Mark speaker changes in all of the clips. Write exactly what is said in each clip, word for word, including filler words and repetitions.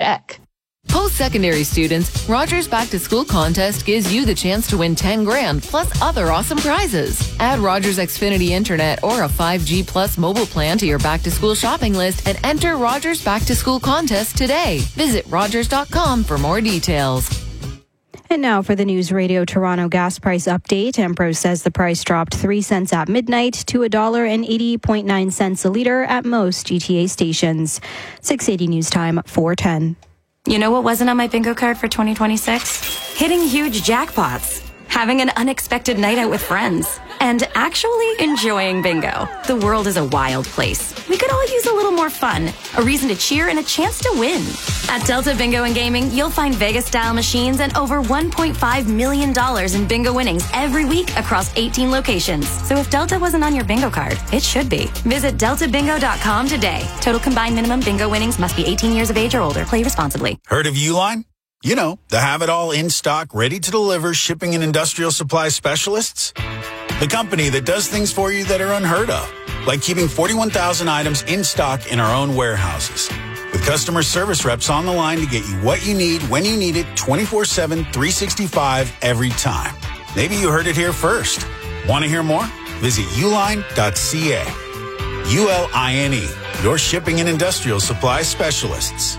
Speaker 1: Check. Post-secondary students, Rogers Back to School contest gives you the chance to win ten grand plus other awesome prizes. Add Rogers Xfinity Internet or a five G plus mobile plan to your back to school shopping list and enter Rogers Back to School contest today. Visit rogers dot com for more details.
Speaker 2: And now for the News Radio Toronto gas price update. Empro says the price dropped three cents at midnight to one dollar and eighty point nine cents a litre at most G T A stations. six eighty News Time, four ten.
Speaker 3: You know what wasn't on my bingo card for twenty twenty-six? Hitting huge jackpots, having an unexpected night out with friends, and actually enjoying bingo. The world is a wild place. We could all use a little more fun, a reason to cheer, and a chance to win. At Delta Bingo and Gaming, you'll find Vegas-style machines and over one point five million dollars in bingo winnings every week across eighteen locations. So if Delta wasn't on your bingo card, it should be. Visit delta bingo dot com today. Total combined minimum bingo winnings must be eighteen years of age or older. Play responsibly.
Speaker 4: Heard of Uline? You know, the have-it-all in-stock, ready-to-deliver shipping and industrial supply specialists. The company that does things for you that are unheard of, like keeping forty-one thousand items in stock in our own warehouses. With customer service reps on the line to get you what you need, when you need it, twenty-four seven, three sixty-five, every time. Maybe you heard it here first. Want to hear more? Visit uline dot c a. U L I N E, your shipping and industrial supply specialists.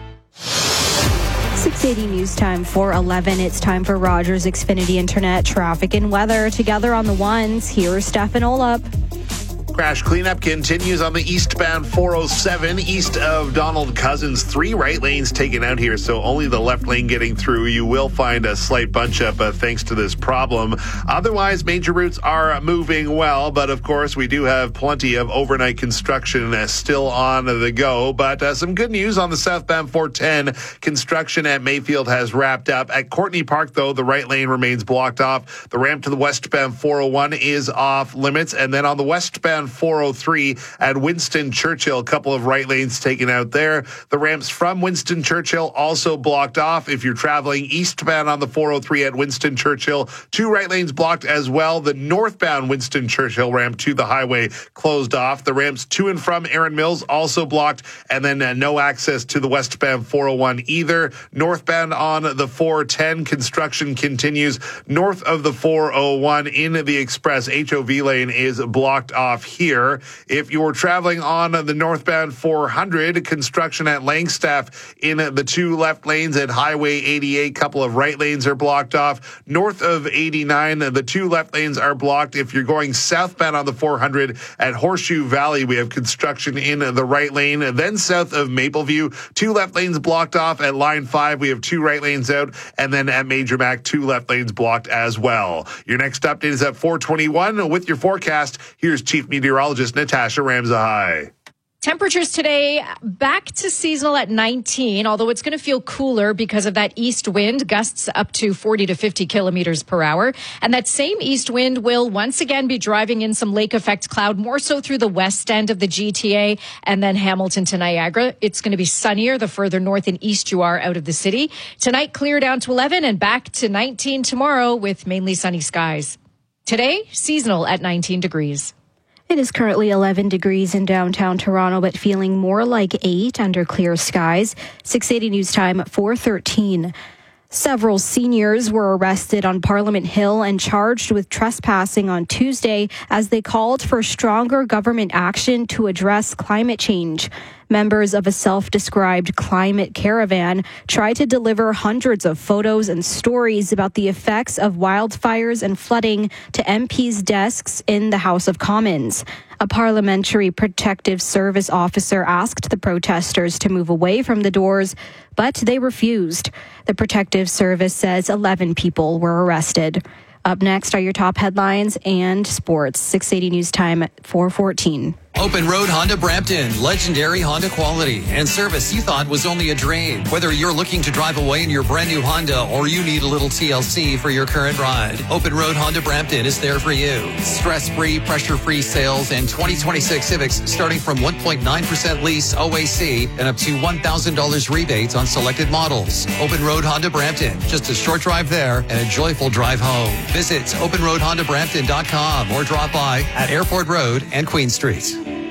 Speaker 2: six eighty News Time, four eleven. It's time for Rogers Xfinity Internet traffic and weather. Together on the ones, here's Stefan Olap.
Speaker 5: Crash cleanup continues on the eastbound four oh seven, east of Donald Cousins. Three right lanes taken out here, so only the left lane getting through. You will find a slight bunch up uh, thanks to this problem. Otherwise, major routes are moving well, but of course, we do have plenty of overnight construction uh, still on the go. But uh, some good news on the southbound four ten. Construction at Mayfield has wrapped up. At Courtney Park, though, the right lane remains blocked off. The ramp to the westbound four oh one is off limits, and then on the westbound four oh three at Winston Churchill, a couple of right lanes taken out there. The ramps from Winston Churchill also blocked off. If you're traveling eastbound on the four oh three at Winston Churchill, two right lanes blocked as well. The northbound Winston Churchill ramp to the highway closed off. The ramps to and from Erin Mills also blocked, and then uh, no access to the westbound four oh one either. Northbound on the four ten, construction continues north of the four oh one in the express. H O V lane is blocked off here. If you're traveling on the northbound four hundred, construction at Langstaff in the two left lanes at Highway eighty-eight. Couple of right lanes are blocked off. North of eighty-nine, the two left lanes are blocked. If you're going southbound on the four hundred at Horseshoe Valley, we have construction in the right lane. Then south of Mapleview, two left lanes blocked off. At Line five, we have two right lanes out. And then at Major Mac, two left lanes blocked as well. Your next update is at four twenty-one. With your forecast, here's Chief Meteorologist Natasha Ramzahai.
Speaker 6: Temperatures today back to seasonal at nineteen, although it's going to feel cooler because of that east wind, gusts up to forty to fifty kilometers per hour. And that same east wind will once again be driving in some lake effect cloud, more so through the west end of the G T A and then Hamilton to Niagara. It's going to be sunnier the further north and east you are out of the city. Tonight, clear down to eleven and back to nineteen tomorrow with mainly sunny skies. Today, seasonal at nineteen degrees.
Speaker 2: It is currently eleven degrees in downtown Toronto, but feeling more like eight under clear skies. six eighty News Time, four thirteen. Several seniors were arrested on Parliament Hill and charged with trespassing on Tuesday as they called for stronger government action to address climate change. Members of a self-described climate caravan tried to deliver hundreds of photos and stories about the effects of wildfires and flooding to M Ps' desks in the House of Commons. A Parliamentary Protective Service officer asked the protesters to move away from the doors, but they refused. The Protective Service says eleven people were arrested. Up next are your top headlines and sports. six eighty News Time, four fourteen.
Speaker 7: Open Road Honda Brampton, legendary Honda quality and service you thought was only a dream. Whether you're looking to drive away in your brand new Honda or you need a little T L C for your current ride, Open Road Honda Brampton is there for you. Stress-free, pressure-free sales and twenty twenty-six Civics starting from one point nine percent lease O A C and up to one thousand dollars rebates on selected models. Open Road Honda Brampton, just a short drive there and a joyful drive home. Visit open road honda brampton dot com or drop by at Airport Road and Queen Street.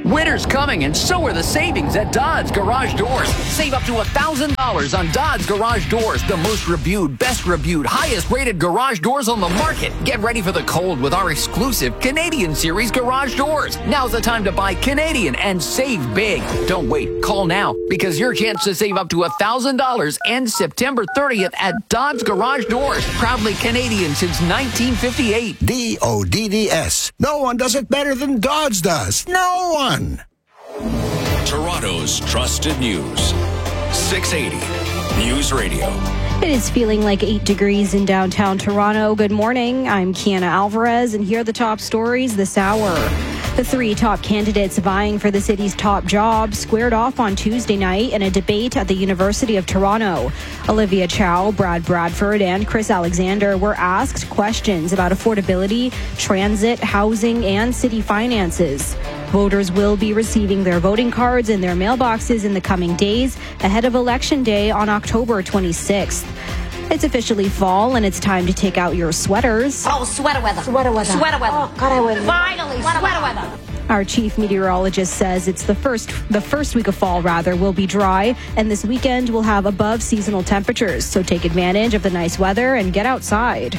Speaker 8: Winter's coming, and so are the savings at Dodds Garage Doors. Save up to one thousand dollars on Dodds Garage Doors, the most reviewed, best reviewed, highest rated garage doors on the market. Get ready for the cold with our exclusive Canadian Series garage doors. Now's the time to buy Canadian and save big. Don't wait. Call now, because your chance to save up to one thousand dollars ends September thirtieth at Dodds Garage Doors. Proudly Canadian since nineteen fifty-eight.
Speaker 9: D O D D S. No one does it better than Dodds does. No one.
Speaker 10: Toronto's trusted news. six eighty News Radio.
Speaker 2: It is feeling like eight degrees in downtown Toronto. Good morning. I'm Kiana Alvarez, and here are the top stories this hour. The three top candidates vying for the city's top job squared off on Tuesday night in a debate at the University of Toronto. Olivia Chow, Brad Bradford, and Chris Alexander were asked questions about affordability, transit, housing, and city finances. Voters will be receiving their voting cards in their mailboxes in the coming days ahead of Election Day on October twenty-sixth. It's officially fall, and it's time to take out your sweaters.
Speaker 11: Oh, sweater weather. Sweater weather. Sweater weather. Oh, God, I would. Finally, sweater, sweater weather.
Speaker 2: Our chief meteorologist says it's the first the first week of fall, rather, will be dry, and this weekend will have above seasonal temperatures. So take advantage of the nice weather and get outside.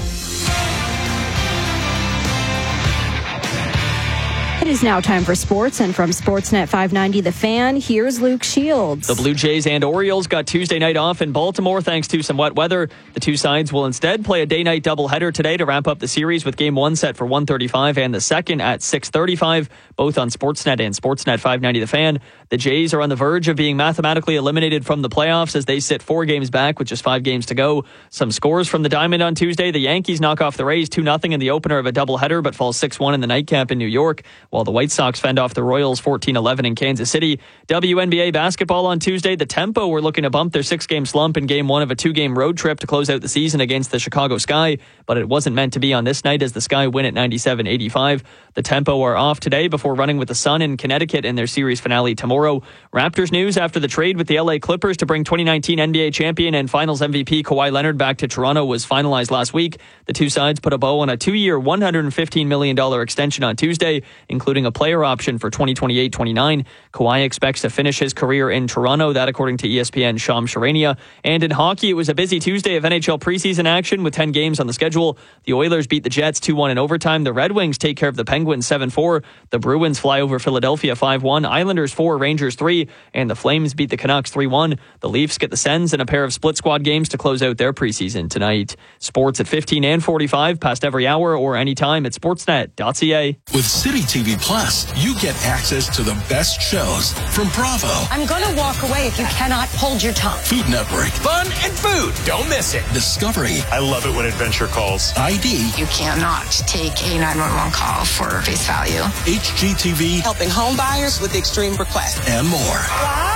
Speaker 2: It is now time for sports, and from Sportsnet five ninety The Fan, here's Luke Shields.
Speaker 12: The Blue Jays and Orioles got Tuesday night off in Baltimore thanks to some wet weather. The two sides will instead play a day-night doubleheader today to wrap up the series, with game one set for one thirty-five and the second at six thirty-five, both on Sportsnet and Sportsnet five ninety The Fan. The Jays are on the verge of being mathematically eliminated from the playoffs as they sit four games back with just five games to go. Some scores from the Diamond on Tuesday. The Yankees knock off the Rays two nothing in the opener of a doubleheader, but fall six one in the nightcap in New York, while the White Sox fend off the Royals fourteen eleven in Kansas City. W N B A basketball on Tuesday. The Tempo were looking to bump their six-game slump in game one of a two-game road trip to close out the season against the Chicago Sky, but it wasn't meant to be on this night as the Sky win at ninety-seven eighty-five. The Tempo are off today before running with the Sun in Connecticut in their series finale tomorrow. Raptors news after the trade with the L A Clippers to bring twenty nineteen N B A champion and Finals M V P Kawhi Leonard back to Toronto was finalized last week. The two sides put a bow on a two-year, one hundred fifteen million dollars extension on Tuesday, including a player option for twenty twenty-eight twenty-nine. Kawhi expects to finish his career in Toronto, that according to E S P N's Sham Charania. And in hockey, it was a busy Tuesday of N H L preseason action with ten games on the schedule. The Oilers beat the Jets two one in overtime. The Red Wings take care of the Penguins seven four. The Bruins fly over Philadelphia five one. Islanders four, Rangers three. And the Flames beat the Canucks three one. The Leafs get the Sens in a pair of split squad games to close out their preseason tonight. Sports at fifteen and forty-five, past every hour or anytime at sportsnet dot c a.
Speaker 10: With City T V Plus, you get access to the best shows from Bravo.
Speaker 11: I'm going to walk away if you cannot hold your tongue.
Speaker 10: Food Network.
Speaker 13: Fun and food. Don't miss it.
Speaker 10: Discovery.
Speaker 13: I love it when adventure calls.
Speaker 10: I D.
Speaker 14: You cannot take a nine one one call for face value.
Speaker 10: H G T V.
Speaker 15: Helping home buyers with extreme requests.
Speaker 10: And more.
Speaker 13: Wow!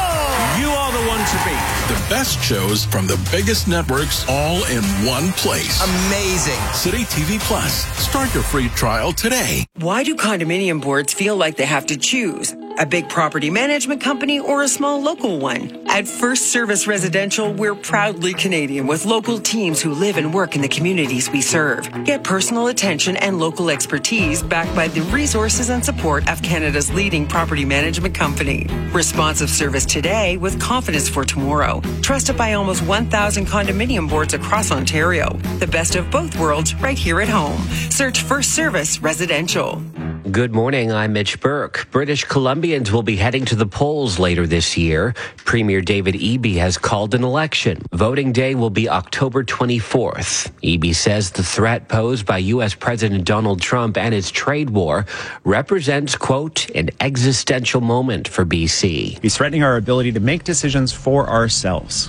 Speaker 13: You are the one to beat.
Speaker 10: The best shows from the biggest networks all in one place.
Speaker 15: Amazing.
Speaker 10: City T V Plus. Start your free trial today.
Speaker 15: Why do condominium boards feel like they have to choose? A big property management company or a small local one? At First Service Residential, we're proudly Canadian with local teams who live and work in the communities we serve. Get personal attention and local expertise backed by the resources and support of Canada's leading property management company. Responsive service today with confidence for tomorrow. Trusted by almost one thousand condominium boards across Ontario. The best of both worlds right here at home. Search First Service Residential.
Speaker 16: Good morning, I'm Mitch Burke. British Columbians will be heading to the polls later this year. Premier David Eby has called an election. Voting day will be October twenty-fourth. Eby says the threat posed by U S President Donald Trump and his trade war represents, quote, an existential moment for B C.
Speaker 17: He's threatening our ability to make decisions for ourselves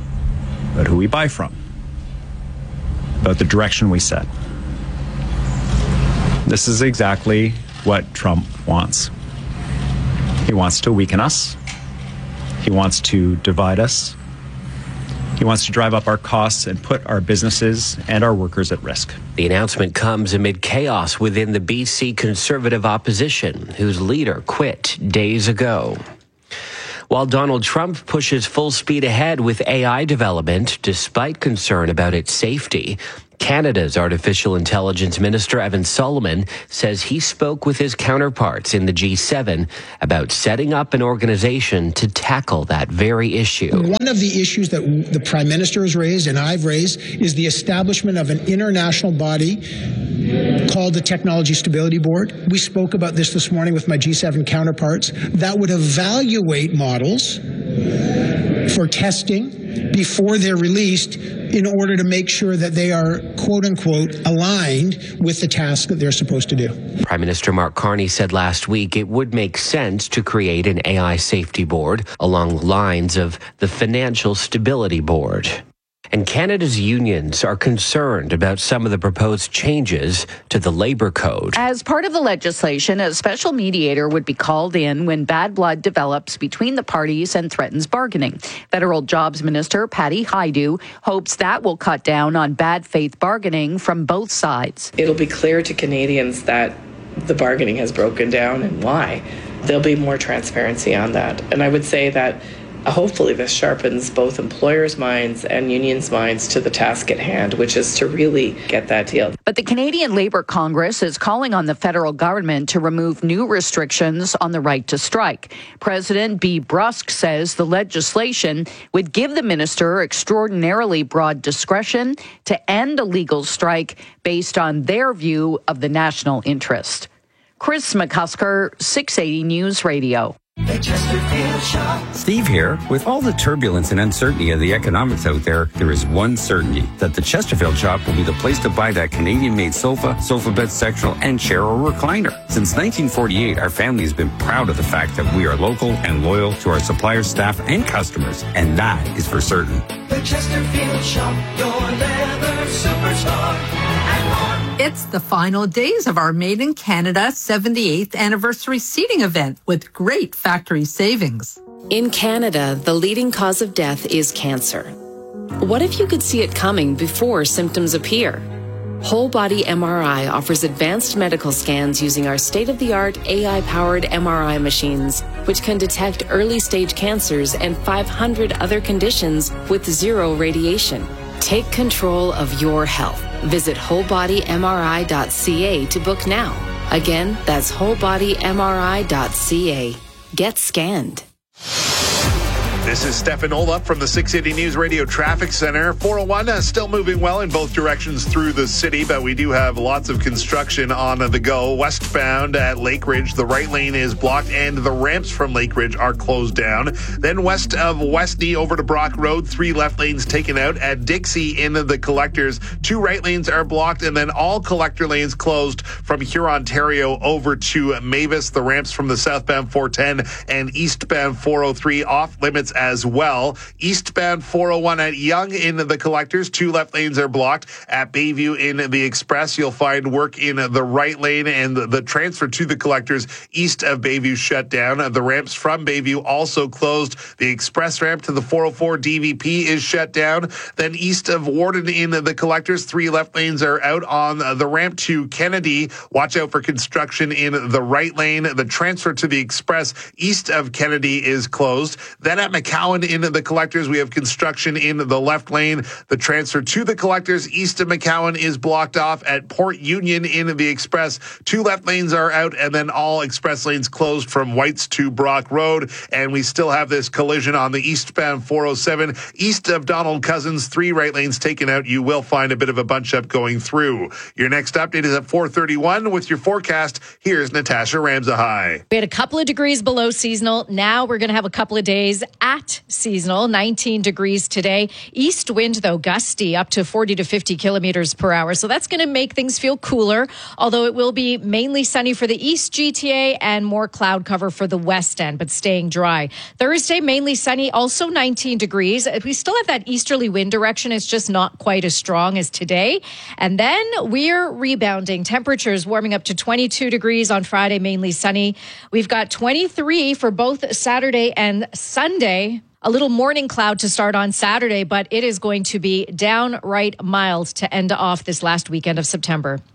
Speaker 17: about who we buy from, about the direction we set. This is exactly what Trump wants. He wants to weaken us. He wants to divide us. He wants to drive up our costs and put our businesses and our workers at risk.
Speaker 16: The announcement comes amid chaos within the B C Conservative opposition, whose leader quit days ago. While Donald Trump pushes full speed ahead with A I development, despite concern about its safety, Canada's Artificial Intelligence Minister, Evan Solomon, says he spoke with his counterparts in the G seven about setting up an organization to tackle that very issue.
Speaker 18: One of the issues that the Prime Minister has raised and I've raised is the establishment of an international body called the Technology Stability Board. We spoke about this this morning with my G seven counterparts that would evaluate models for testing before they're released in order to make sure that they are, quote unquote, aligned with the task that they're supposed to do.
Speaker 16: Prime Minister Mark Carney said last week it would make sense to create an A I safety board along the lines of the Financial Stability Board. And Canada's unions are concerned about some of the proposed changes to the Labour Code.
Speaker 19: As part of the legislation, a special mediator would be called in when bad blood develops between the parties and threatens bargaining. Federal Jobs Minister Patty Hajdu hopes that will cut down on bad faith bargaining from both sides.
Speaker 20: It'll be clear to Canadians that the bargaining has broken down and why. There'll be more transparency on that. And I would say that Uh, hopefully this sharpens both employers' minds and unions' minds to the task at hand, which is to really get that deal.
Speaker 19: But the Canadian Labour Congress is calling on the federal government to remove new restrictions on the right to strike. President B. Brusk says the legislation would give the minister extraordinarily broad discretion to end a legal strike based on their view of the national interest. Chris McCusker, six eighty News Radio.
Speaker 21: Steve here. With all the turbulence and uncertainty of the economics out there, there is one certainty, that the Chesterfield Shop will be the place to buy that Canadian-made sofa, sofa bed sectional, and chair or recliner. Since nineteen forty-eight, our family has been proud of the fact that we are local and loyal to our suppliers, staff, and customers, and that is for certain.
Speaker 22: The Chesterfield Shop, your leather superstar. It's the final days of our Made in Canada seventy-eighth anniversary seating event with great factory savings.
Speaker 23: In Canada, the leading cause of death is cancer. What if you could see it coming before symptoms appear? Whole Body M R I offers advanced medical scans using our state-of-the-art A I-powered M R I machines, which can detect early-stage cancers and five hundred other conditions with zero radiation. Take control of your health. Visit whole body M R I dot C A to book now. Again, that's whole body M R I dot C A. Get scanned.
Speaker 5: This is Stefan Olaf from the six eighty News Radio Traffic Center. four oh one uh, still moving well in both directions through the city, but we do have lots of construction on the go. Westbound at Lake Ridge, the right lane is blocked and the ramps from Lake Ridge are closed down. Then west of Westney over to Brock Road, three left lanes taken out. At Dixie in the collectors, two right lanes are blocked, and then all collector lanes closed from Hurontario over to Mavis. The ramps from the southbound four ten and eastbound four oh three off limits as well. Eastbound four oh one at Yonge in the collectors, two left lanes are blocked. At Bayview in the express, you'll find work in the right lane, and the, the transfer to the collectors east of Bayview shut down. The ramps from Bayview also closed. The express ramp to the four oh four D V P is shut down. Then east of Warden in the collectors, three left lanes are out on the ramp to Kennedy. Watch out for construction in the right lane. The transfer to the express east of Kennedy is closed. Then at McCowan in the collectors, we have construction in the left lane. The transfer to the collectors east of McCowan is blocked off. At Port Union in the express, two left lanes are out, and then all express lanes closed from Whites to Brock Road. And we still have this collision on the eastbound four oh seven east of Donald Cousins, three right lanes taken out. You will find a bit of a bunch up going through. Your next update is at four thirty-one with your forecast. Here's Natasha Ramzahai.
Speaker 6: We had a couple of degrees below seasonal. Now we're going to have a couple of days at seasonal, nineteen degrees today. East wind, though, gusty up to forty to fifty kilometers per hour. So that's going to make things feel cooler, although it will be mainly sunny for the East G T A and more cloud cover for the West End, but staying dry. Thursday, mainly sunny, also nineteen degrees. We still have that easterly wind direction. It's just not quite as strong as today. And then we're rebounding. Temperatures warming up to twenty-two degrees on Friday, mainly sunny. We've got twenty-three for both Saturday and Sunday. A little morning cloud to start on Saturday, but it is going to be downright mild to end off this last weekend of September.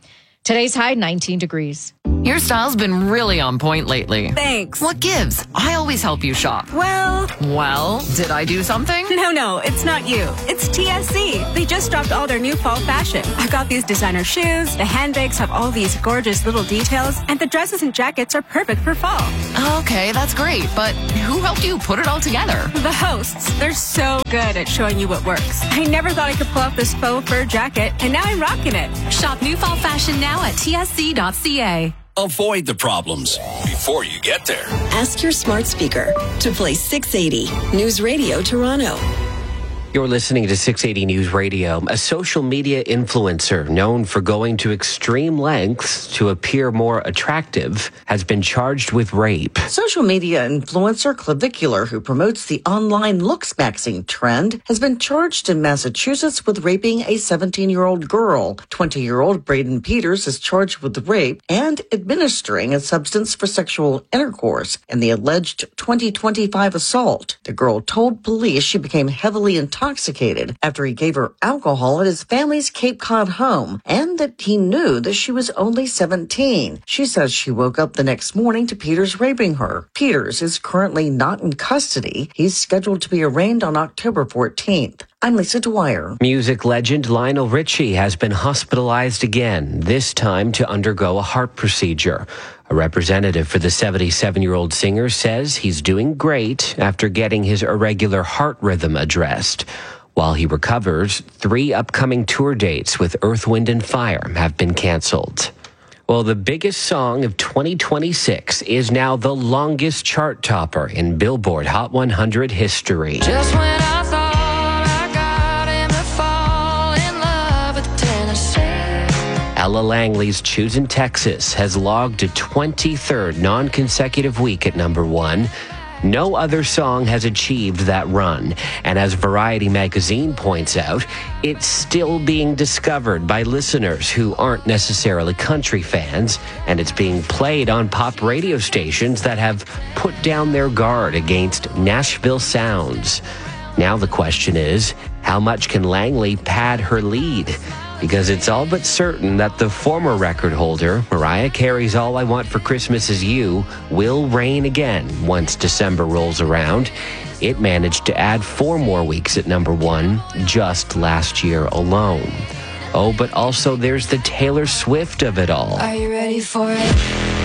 Speaker 6: Today's high, nineteen degrees.
Speaker 1: Your style's been really on point lately.
Speaker 3: Thanks.
Speaker 1: What gives? I always help you shop.
Speaker 3: Well...
Speaker 1: Well, did I do something?
Speaker 3: No, no, it's not you. It's T S C. They just dropped all their new fall fashion. I got these designer shoes, the handbags have all these gorgeous little details, and the dresses and jackets are perfect for fall.
Speaker 1: Okay, that's great, but who helped you put it all together?
Speaker 3: The hosts. They're so good at showing you what works. I never thought I could pull off this faux fur jacket, and now I'm rocking it.
Speaker 4: Shop new fall fashion now at T S C dot C A.
Speaker 10: Avoid the problems before you get there.
Speaker 24: Ask your smart speaker to play six eighty News Radio Toronto.
Speaker 16: You're listening to six eighty News Radio. A social media influencer known for going to extreme lengths to appear more attractive has been charged with rape.
Speaker 25: Social media influencer Clavicular, who promotes the online looks maxing trend, has been charged in Massachusetts with raping a seventeen-year-old girl. twenty-year-old Braden Peters is charged with rape and administering a substance for sexual intercourse in the alleged twenty twenty-five assault. The girl told police she became heavily intoxicated intoxicated after he gave her alcohol at his family's Cape Cod home, and that he knew that she was only seventeen. She says she woke up the next morning to Peters raping her. Peters is currently not in custody. He's scheduled to be arraigned on October fourteenth. I'm Lisa Dwyer.
Speaker 16: Music legend Lionel Richie has been hospitalized again, this time to undergo a heart procedure. A representative for the seventy-seven-year-old singer says he's doing great after getting his irregular heart rhythm addressed. While he recovers, three upcoming tour dates with Earth, Wind and Fire have been canceled. Well, the biggest song of twenty twenty-six is now the longest chart topper in Billboard Hot one hundred history.
Speaker 26: Just when I thought I got him to fall in love with Tennessee.
Speaker 16: Ella Langley's Choosin' Texas has logged a twenty-third non-consecutive week at number one. No other song has achieved that run, and as Variety magazine points out, it's still being discovered by listeners who aren't necessarily country fans, and it's being played on pop radio stations that have put down their guard against Nashville sounds. Now the question is, how much can Langley pad her lead? Because it's all but certain that the former record holder, Mariah Carey's All I Want for Christmas Is You, will reign again once December rolls around. It managed to add four more weeks at number one just last year alone. Oh, but also there's the Taylor Swift of it all.
Speaker 26: Are you ready for it?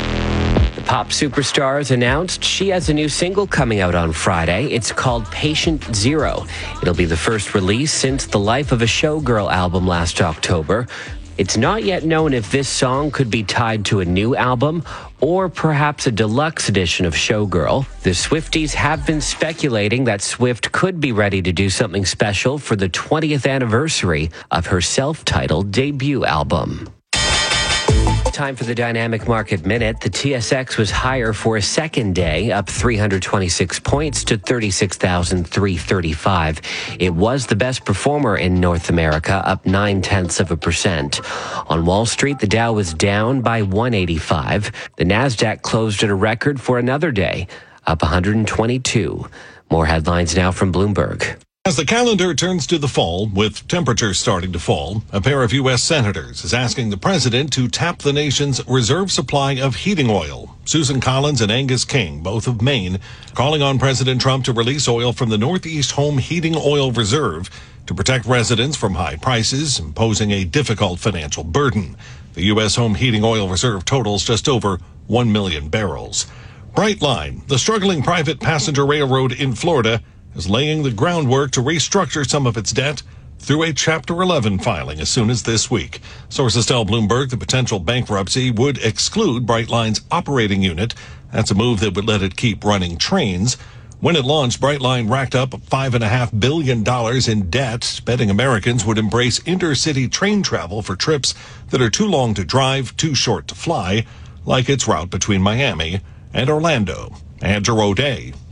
Speaker 16: Pop superstar has announced she has a new single coming out on Friday. It's called Patient Zero. It'll be the first release since the Life of a Showgirl album last October. It's not yet known if this song could be tied to a new album or perhaps a deluxe edition of Showgirl. The Swifties have been speculating that Swift could be ready to do something special for the twentieth anniversary of her self-titled debut album. Time for the Dynamic Market Minute. The T S X was higher for a second day, up three hundred twenty-six points to thirty-six thousand three hundred thirty-five. It was the best performer in North America, up nine-tenths of a percent. On Wall Street, the Dow was down by one eighty-five. The Nasdaq closed at a record for another day, up one hundred twenty-two. More headlines now from Bloomberg.
Speaker 27: As the calendar turns to the fall, with temperatures starting to fall, a pair of U S senators is asking the president to tap the nation's reserve supply of heating oil. Susan Collins and Angus King, both of Maine, calling on President Trump to release oil from the Northeast Home Heating Oil Reserve to protect residents from high prices, imposing a difficult financial burden. The U S Home Heating Oil Reserve totals just over one million barrels. Brightline, the struggling private passenger railroad in Florida, is laying the groundwork to restructure some of its debt through a Chapter eleven filing as soon as this week. Sources tell Bloomberg the potential bankruptcy would exclude Brightline's operating unit. That's a move that would let it keep running trains. When it launched, Brightline racked up five point five billion dollars in debt, betting Americans would embrace intercity train travel for trips that are too long to drive, too short to fly, like its route between Miami and Orlando. Andrew O'Day,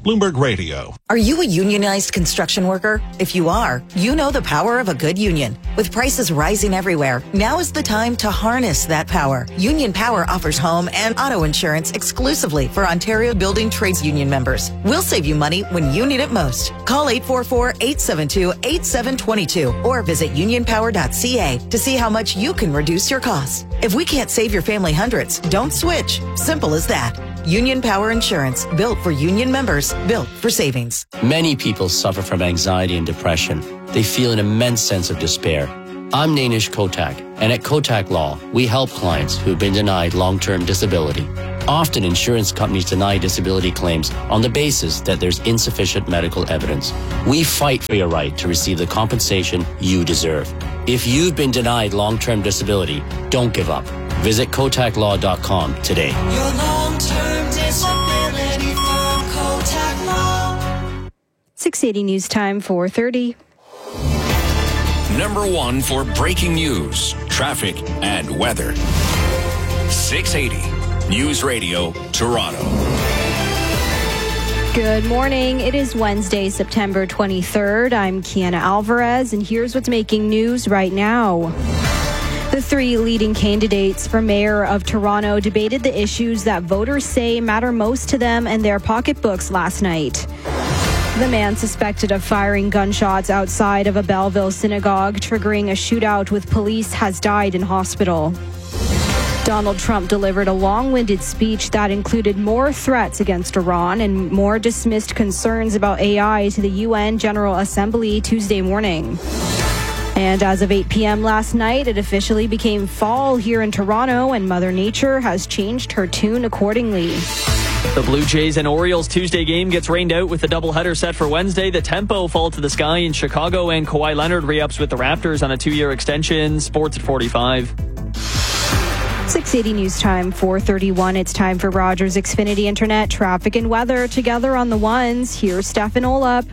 Speaker 27: Bloomberg Radio.
Speaker 2: Are you a unionized construction worker? If you are, you know the power of a good union. With prices rising everywhere, now is the time to harness that power. Union Power offers home and auto insurance exclusively for Ontario Building Trades Union members. We'll save you money when you need it most. Call eight four four, eight seven two, eight seven two two or visit union power dot c a to see how much you can reduce your costs. If we can't save your family hundreds, don't switch. Simple as that. Union Power Insurance, built for union members, built for savings.
Speaker 7: Many people suffer from anxiety and depression. They feel an immense sense of despair. I'm Nainish Kotak, and at Kotak Law, we help clients who've been denied long-term disability. Often, insurance companies deny disability claims on the basis that there's insufficient medical evidence. We fight for your right to receive the compensation you deserve. If you've been denied long-term disability, don't give up. Visit kotak law dot com today.
Speaker 8: Your long-term disability from Kotak Law.
Speaker 9: six eighty News Time, four thirty.
Speaker 11: Number one for breaking news, traffic, and weather. six eighty News Radio, Toronto.
Speaker 9: Good morning. It is Wednesday, September twenty-third. I'm Kiana Alvarez, and here's what's making news right now. The three leading candidates for mayor of Toronto debated the issues that voters say matter most to them and their pocketbooks last night. The man suspected of firing gunshots outside of a Belleville synagogue, triggering a shootout with police, has died in hospital. Donald Trump delivered a long-winded speech that included more threats against Iran and more dismissed concerns about A I to the U N General Assembly Tuesday morning. And as of eight p.m. last night, it officially became fall here in Toronto, and Mother Nature has changed her tune accordingly.
Speaker 12: The Blue Jays and Orioles Tuesday game gets rained out with the doubleheader set for Wednesday. The tempo fall to the sky in Chicago, and Kawhi Leonard re-ups with the Raptors on a two-year extension. Sports at forty-five.
Speaker 9: six eighty News Time, four thirty-one. It's time for Rogers Xfinity Internet traffic and weather together on the ones. Here's Stefan Olap.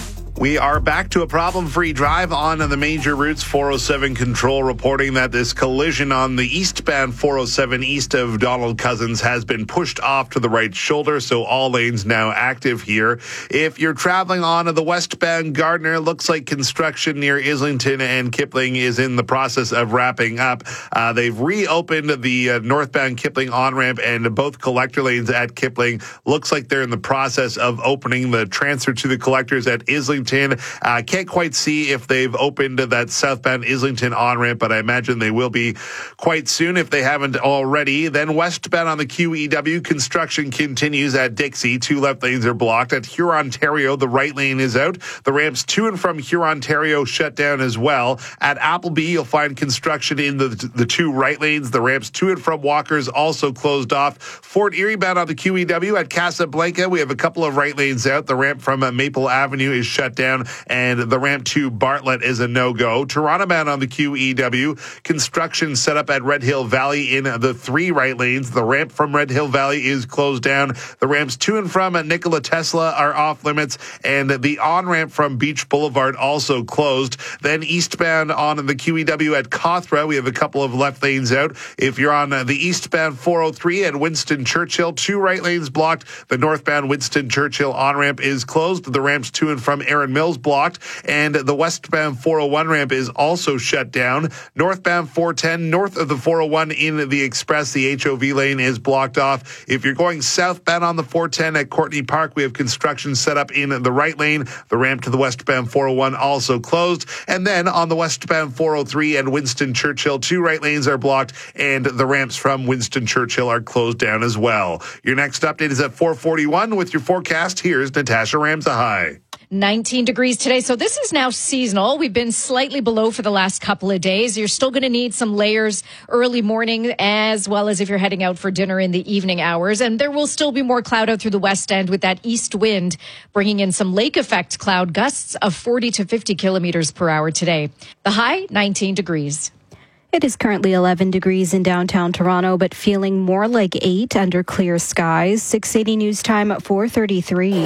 Speaker 5: We are back to a problem-free drive on the major routes. four oh seven Control reporting that this collision on the eastbound four oh seven east of Donald Cousins has been pushed off to the right shoulder, so all lanes now active here. If you're traveling on the westbound Gardner, looks like construction near Islington and Kipling is in the process of wrapping up. Uh, they've reopened the uh, northbound Kipling on-ramp and both collector lanes at Kipling. Looks like they're in the process of opening the transfer to the collectors at Islington. Uh, can't quite see if they've opened that southbound Islington on-ramp, but I imagine they will be quite soon if they haven't already. Then westbound on the Q E W, construction continues at Dixie. Two left lanes are blocked. At Hurontario, the right lane is out. The ramps to and from Hurontario shut down as well. At Appleby, you'll find construction in the, the two right lanes. The ramps to and from Walkers also closed off. Fort Erie bound on the Q E W. At Casablanca, we have a couple of right lanes out. The ramp from uh, Maple Avenue is shut down, and the ramp to Bartlett is a no-go. Toronto bound on the Q E W. Construction set up at Red Hill Valley in the three right lanes. The ramp from Red Hill Valley is closed down. The ramps to and from Nikola Tesla are off limits, and the on-ramp from Beach Boulevard also closed. Then eastbound on the Q E W at Cawthra, we have a couple of left lanes out. If you're on the eastbound four oh three at Winston Churchill, two right lanes blocked. The northbound Winston Churchill on-ramp is closed. The ramps to and from Aaron Mills blocked, and the westbound four oh one ramp is also shut down. Northbound four ten, north of the four oh one in the Express, the H O V lane is blocked off. If you're going southbound on the four ten at Courtney Park, we have construction set up in the right lane. The ramp to the westbound four oh one also closed. And then on the westbound four oh three and Winston Churchill, two right lanes are blocked, and the ramps from Winston Churchill are closed down as well. Your next update is at four forty-one with your forecast. Here's Natasha Ramsahai.
Speaker 6: nineteen degrees today. So this is now seasonal. We've been slightly below for the last couple of days. You're still going to need some layers early morning, as well as if you're heading out for dinner in the evening hours. And there will still be more cloud out through the west end with that east wind bringing in some lake effect cloud gusts of forty to fifty kilometers per hour today. The high, nineteen degrees.
Speaker 9: It is currently eleven degrees in downtown Toronto, but feeling more like eight under clear skies. six eighty News Time at four thirty-three.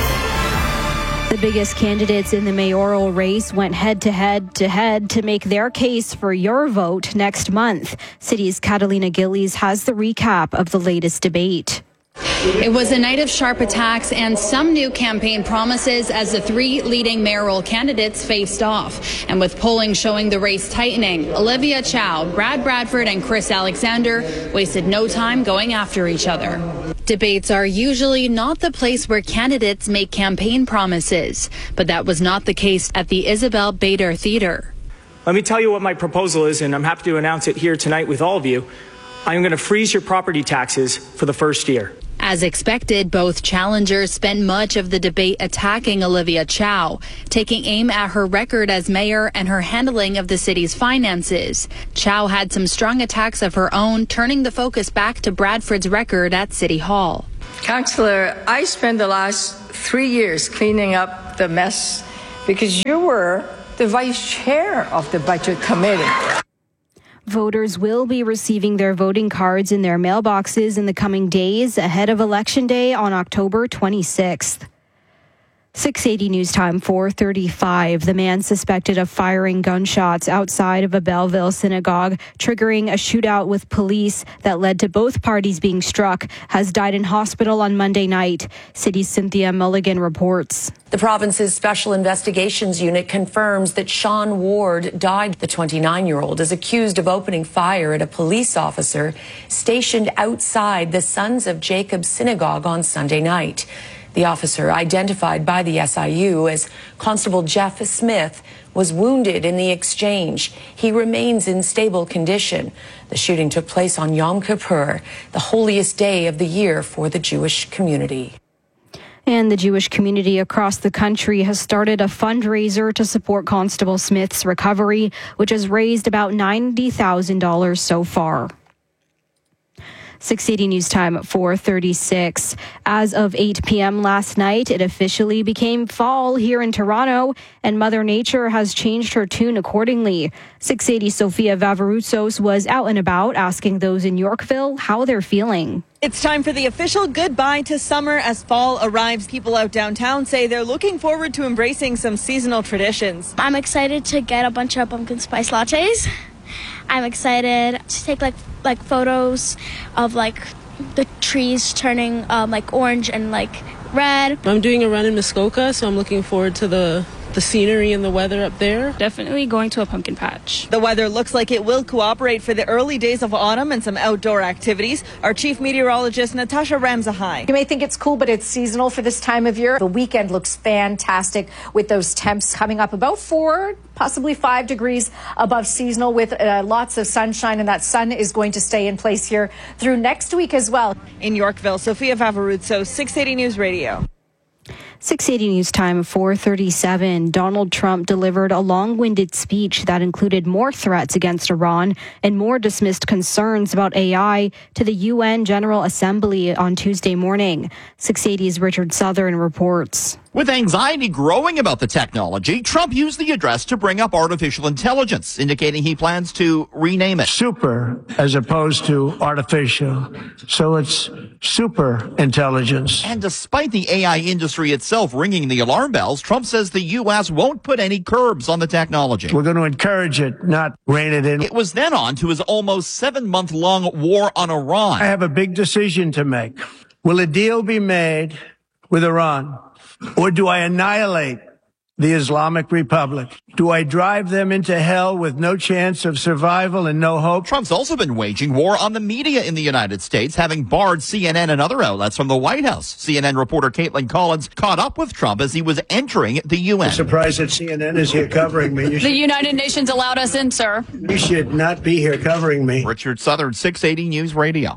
Speaker 9: The biggest candidates in the mayoral race went head-to-head to head to make their case for your vote next month. City's Catalina Gillies has the recap of the latest debate.
Speaker 13: It was a night of sharp attacks and some new campaign promises as the three leading mayoral candidates faced off. And with polling showing the race tightening, Olivia Chow, Brad Bradford, and Chris Alexander wasted no time going after each other. Debates are usually not the place where candidates make campaign promises, but that was not the case at the Isabel Bader Theater.
Speaker 14: Let me tell you what my proposal is, and I'm happy to announce it here tonight with all of you. I'm going to freeze your property taxes for the first year.
Speaker 13: As expected, both challengers spent much of the debate attacking Olivia Chow, taking aim at her record as mayor and her handling of the city's finances. Chow had some strong attacks of her own, turning the focus back to Bradford's record at City Hall.
Speaker 15: Councillor, I spent the last three years cleaning up the mess because you were the vice chair of the budget committee.
Speaker 9: Voters will be receiving their voting cards in their mailboxes in the coming days ahead of Election Day on October twenty-sixth. six eighty News Time, four thirty-five. The man suspected of firing gunshots outside of a Belleville synagogue, triggering a shootout with police that led to both parties being struck, has died in hospital on Monday night. City's Cynthia Mulligan reports.
Speaker 17: The province's Special Investigations Unit confirms that Sean Ward died. The twenty-nine-year-old is accused of opening fire at a police officer stationed outside the Sons of Jacob synagogue on Sunday night. The officer, identified by the S I U as Constable Jeff Smith, was wounded in the exchange. He remains in stable condition. The shooting took place on Yom Kippur, the holiest day of the year for the Jewish community.
Speaker 9: And the Jewish community across the country has started a fundraiser to support Constable Smith's recovery, which has raised about ninety thousand dollars so far. six eighty News Time at four thirty-six. As of eight p.m. last night, it officially became fall here in Toronto, and Mother Nature has changed her tune accordingly. six eighty Sophia Vavarutsos was out and about asking those in Yorkville how they're feeling.
Speaker 18: It's time for the official goodbye to summer as fall arrives. People out downtown say they're looking forward to embracing some seasonal traditions.
Speaker 19: I'm excited to get a bunch of pumpkin spice lattes. I'm excited to take like like photos of like the trees turning um, like orange and like red.
Speaker 20: I'm doing a run in Muskoka, so I'm looking forward to the the scenery and the weather up there.
Speaker 19: Definitely going to a pumpkin patch.
Speaker 18: The weather looks like it will cooperate for the early days of autumn and some outdoor activities. Our chief meteorologist, Natasha Ramzahai.
Speaker 28: You may think it's cool, but it's seasonal for this time of year. The weekend looks fantastic with those temps coming up about four, possibly five degrees above seasonal with uh, lots of sunshine, and that sun is going to stay in place here through next week as well.
Speaker 18: In Yorkville, Sophia Vavarutso, six eighty News Radio.
Speaker 9: six eighty News Time, four thirty-seven. Donald Trump delivered a long-winded speech that included more threats against Iran and more dismissed concerns about A I to the U N General Assembly on Tuesday morning. six eighty's Richard Southern reports.
Speaker 29: With anxiety growing about the technology, Trump used the address to bring up artificial intelligence, indicating he plans to rename it.
Speaker 30: Super as opposed to artificial. So it's super intelligence.
Speaker 29: And despite the A I industry itself ringing the alarm bells, Trump says the U S won't put any curbs on the technology.
Speaker 30: We're going to encourage it, not rein it in.
Speaker 29: It was then on to his almost seven-month-long war on Iran.
Speaker 30: I have a big decision to make. Will a deal be made with Iran? Or do I annihilate the Islamic Republic? Do I drive them into hell with no chance of survival and no hope?
Speaker 29: Trump's also been waging war on the media in the United States, having barred C N N and other outlets from the White House. C N N reporter Caitlin Collins caught up with Trump as he was entering the U N.
Speaker 30: I'm surprised that C N N is here covering me. You
Speaker 19: the
Speaker 30: should,
Speaker 19: United Nations allowed us in, sir.
Speaker 30: You should not be here covering me.
Speaker 29: Richard Southern, six eighty News Radio.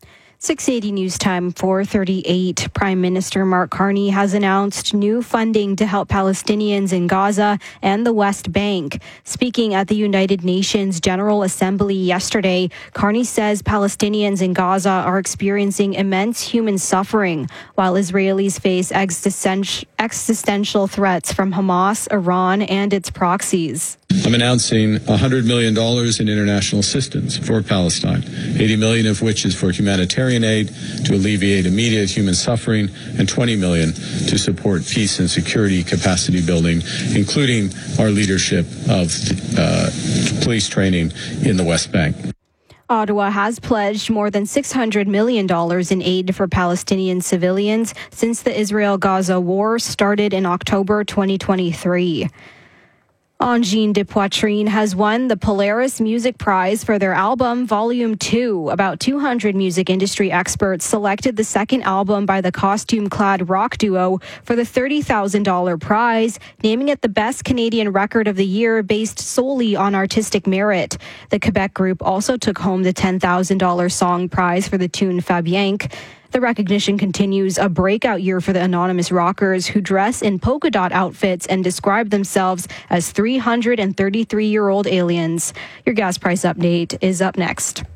Speaker 9: six eighty News Time, four thirty-eight. Prime Minister Mark Carney has announced new funding to help Palestinians in Gaza and the West Bank. Speaking at the United Nations General Assembly yesterday, Carney says Palestinians in Gaza are experiencing immense human suffering, while Israelis face existential, existential threats from Hamas, Iran, and its proxies.
Speaker 31: I'm announcing one hundred million dollars in international assistance for Palestine, eighty million dollars of which is for humanitarian aid to alleviate immediate human suffering, and twenty million dollars to support peace and security capacity building, including our leadership of uh, police training in the West Bank.
Speaker 9: Ottawa has pledged more than six hundred million dollars in aid for Palestinian civilians since the Israel-Gaza war started in October twenty twenty-three. Angine de Poitrine has won the Polaris Music Prize for their album Volume two. About two hundred music industry experts selected the second album by the costume-clad rock duo for the thirty thousand dollars prize, naming it the best Canadian record of the year based solely on artistic merit. The Quebec group also took home the ten thousand dollars song prize for the tune Fabienque. The recognition continues a breakout year for the anonymous rockers who dress in polka dot outfits and describe themselves as three hundred thirty-three-year-old aliens. Your gas price update is up next.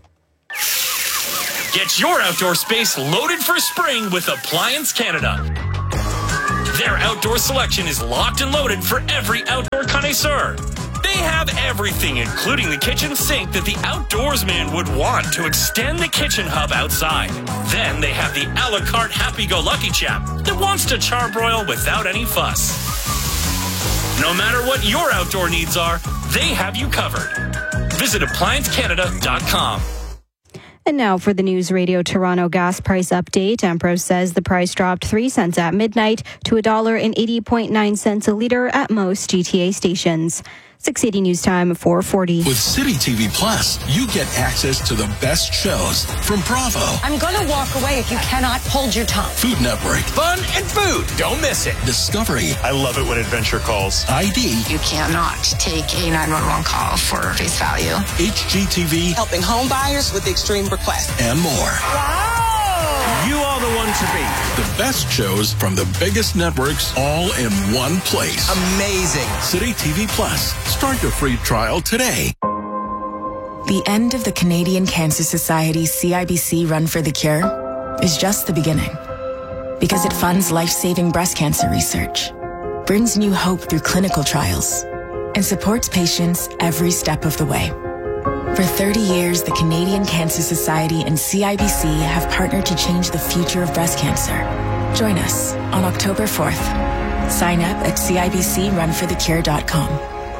Speaker 1: Get your outdoor space loaded for spring with Appliance Canada. Their outdoor selection is locked and loaded for every outdoor connoisseur. They have everything, including the kitchen sink that the outdoorsman would want to extend the kitchen hub outside. Then they have the a la carte happy-go-lucky chap that wants to charbroil without any fuss. No matter what your outdoor needs are, they have you covered. Visit appliance canada dot com.
Speaker 9: And now for the News Radio Toronto gas price update. Ampro says the price dropped three cents at midnight to one dollar and eighty point nine cents a litre at most G T A stations. six eighty News Time, four forty.
Speaker 3: With City T V Plus, you get access to the best shows from Bravo,
Speaker 4: I'm going to walk away if you cannot hold your tongue.
Speaker 3: Food Network,
Speaker 1: Fun and food. Don't miss it.
Speaker 3: Discovery,
Speaker 1: I love it when Adventure calls.
Speaker 3: I D,
Speaker 10: You cannot take a nine one one call for face value.
Speaker 3: H G T V,
Speaker 4: Helping home buyers with extreme requests.
Speaker 3: and more.
Speaker 1: You are the one to beat.
Speaker 3: The best shows from the biggest networks all in one place.
Speaker 1: Amazing.
Speaker 3: City T V Plus. Start your free trial today.
Speaker 10: The end of the Canadian Cancer Society C I B C Run for the Cure is just the beginning. Because it funds life-saving breast cancer research, brings new hope through clinical trials, and supports patients every step of the way. For thirty years, the Canadian Cancer Society and C I B C have partnered to change the future of breast cancer. Join us on October fourth. Sign up at C I B C run for the cure dot com.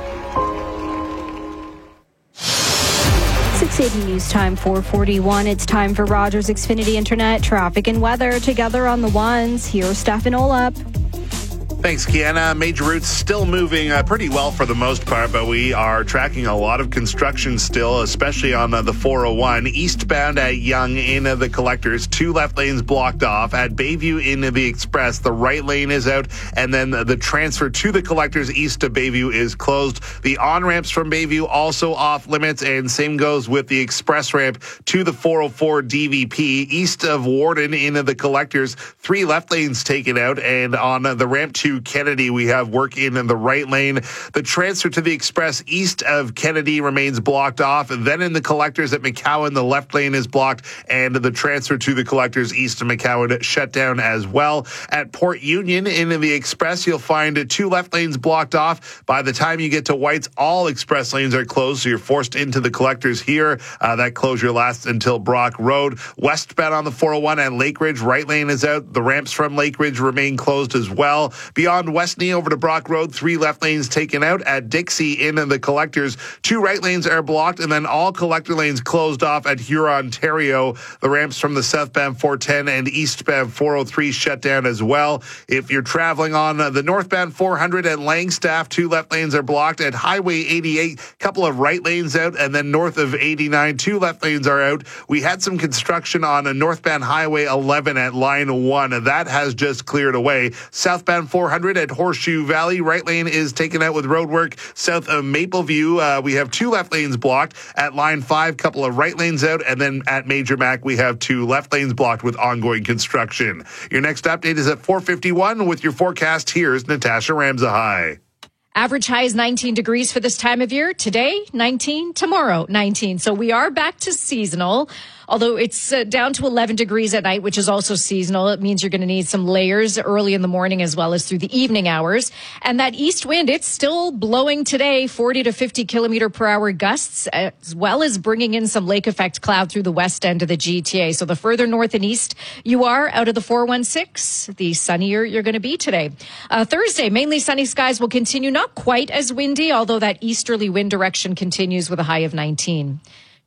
Speaker 9: six eighty News Time, four forty-one. It's time for Rogers Xfinity Internet traffic and weather together on the ones. Here's Stefan Olap.
Speaker 5: Thanks, Kiana. Major routes still moving uh, pretty well for the most part, but we are tracking a lot of construction still, especially on uh, the four oh one. Eastbound at Yonge in uh, the collectors, two left lanes blocked off. At Bayview in uh, the express, the right lane is out, and then the transfer to the collectors east of Bayview is closed. The on-ramps from Bayview also off limits, and same goes with the express ramp to the four oh four D V P. East of Warden in uh, the collectors, three left lanes taken out, and on uh, the ramp to Kennedy, we have work in the right lane. The transfer to the express east of Kennedy remains blocked off. And then in the collectors at McCowan, the left lane is blocked, and the transfer to the collectors east of McCowan shut down as well. At Port Union in the express, you'll find two left lanes blocked off. By the time you get to White's, all express lanes are closed, so you're forced into the collectors here. Uh, that closure lasts until Brock Road. Westbound on the four oh one at Lake Ridge, right lane is out. The ramps from Lake Ridge remain closed as well. Beyond Westney over to Brock Road, three left lanes taken out. At Dixie in the collectors, two right lanes are blocked, and then all collector lanes closed off at Huron, Ontario. The ramps from the southbound four ten and eastbound four oh three shut down as well. If you're traveling on the northbound four hundred at Langstaff, two left lanes are blocked. At Highway eighty-eight, a couple of right lanes out, and then north of eighty-nine, two left lanes are out. We had some construction on a northbound Highway eleven at line one. That has just cleared away. Southbound four hundred at Horseshoe Valley, right lane is taken out with road work. South of Mapleview, uh, we have two left lanes blocked. At line five, couple of right lanes out, and then at Major Mac, we have two left lanes blocked with ongoing construction. Your next update is at four fifty-one with your forecast. Here's Natasha Ramzahai.
Speaker 6: Average high is nineteen degrees for this time of year. Today, nineteen. Tomorrow, nineteen. So we are back to seasonal. Although it's uh, down to eleven degrees at night, which is also seasonal. It means you're going to need some layers early in the morning as well as through the evening hours. And that east wind, it's still blowing today, forty to fifty kilometer per hour gusts, as well as bringing in some lake effect cloud through the west end of the G T A. So the further north and east you are out of the four one six, the sunnier you're going to be today. Uh, Thursday, mainly sunny skies will continue, not quite as windy, although that easterly wind direction continues with a high of nineteen.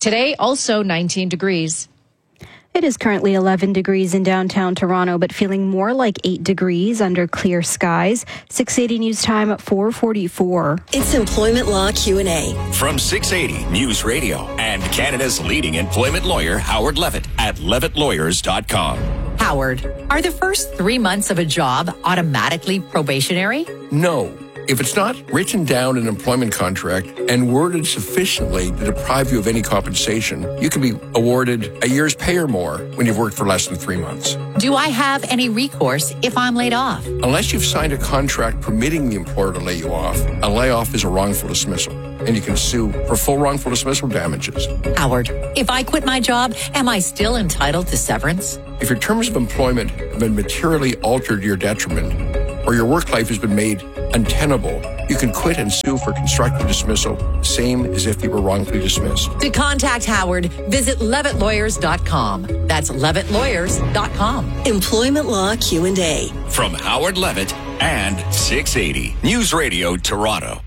Speaker 6: Today, also nineteen degrees.
Speaker 9: It is currently eleven degrees in downtown Toronto, but feeling more like eight degrees under clear skies. six eighty News Time at four forty-four.
Speaker 2: It's Employment Law Q and A.
Speaker 11: From six eighty News Radio and Canada's leading employment lawyer, Howard Levitt, at levitt lawyers dot com.
Speaker 7: Howard, are the first three months of a job automatically probationary?
Speaker 8: No. If it's not written down in an employment contract and worded sufficiently to deprive you of any compensation, you can be awarded a year's pay or more when you've worked for less than three months.
Speaker 7: Do I have any recourse if I'm laid off?
Speaker 8: Unless you've signed a contract permitting the employer to lay you off, a layoff is a wrongful dismissal, and you can sue for full wrongful dismissal damages.
Speaker 7: Howard, if I quit my job, am I still entitled to severance?
Speaker 8: If your terms of employment have been materially altered to your detriment, or your work life has been made untenable, you can quit and sue for constructive dismissal, same as if you were wrongfully dismissed.
Speaker 7: To contact Howard, visit levitt lawyers dot com. That's levitt lawyers dot com.
Speaker 2: Employment Law Q and A.
Speaker 11: From Howard Levitt and six eighty News Radio Toronto.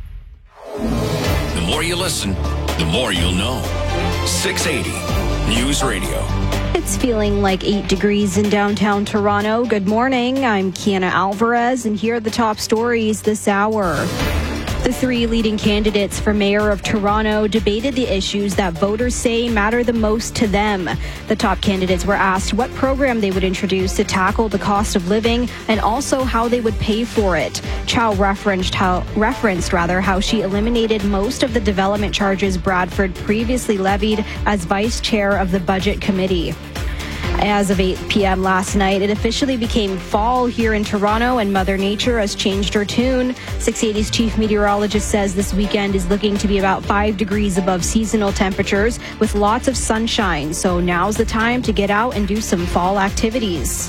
Speaker 11: The more you listen, the more you'll know. six eighty News Radio.
Speaker 9: It's feeling like eight degrees in downtown Toronto. Good morning. I'm Kiana Alvarez, and here are the top stories this hour. The three leading candidates for mayor of Toronto debated the issues that voters say matter the most to them. The top candidates were asked what program they would introduce to tackle the cost of living and also how they would pay for it. Chow referenced how, referenced rather, how she eliminated most of the development charges Bradford previously levied as vice chair of the Budget Committee. As of eight p.m. last night, it officially became fall here in Toronto, and Mother Nature has changed her tune. six eighty's chief meteorologist says this weekend is looking to be about five degrees above seasonal temperatures with lots of sunshine. So now's the time to get out and do some fall activities.